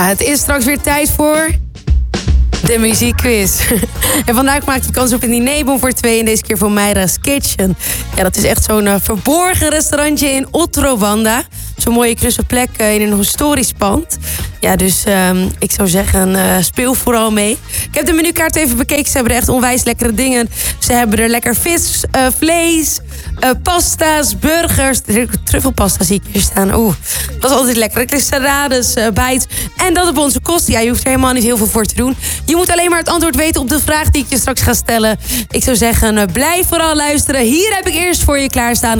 Het is straks weer tijd voor de muziekquiz. En vandaag maak je kans op een dinerbon voor 2. En deze keer voor Meira's Kitchen. Ja, dat is echt zo'n verborgen restaurantje in Otrowanda. Zo'n mooie knusse plek in een historisch pand. Ja, dus ik zou zeggen, speel vooral mee. Ik heb de menukaart even bekeken. Ze hebben er echt onwijs lekkere dingen. Ze hebben er lekker vis, vlees, pasta's, burgers. Truffelpasta zie ik hier staan. Oeh, dat is altijd lekker. Salades, bijt. En dat op onze kosten. Ja, je hoeft er helemaal niet heel veel voor te doen. Je moet alleen maar het antwoord weten op de vraag die ik je straks ga stellen. Ik zou zeggen, blijf vooral luisteren. Hier heb ik eerst voor je klaarstaan